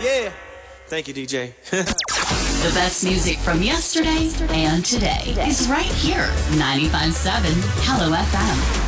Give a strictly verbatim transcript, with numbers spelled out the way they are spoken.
Yeah. Thank you, D J. The best music from yesterday and today is right here. ninety-five point seven Hello F M.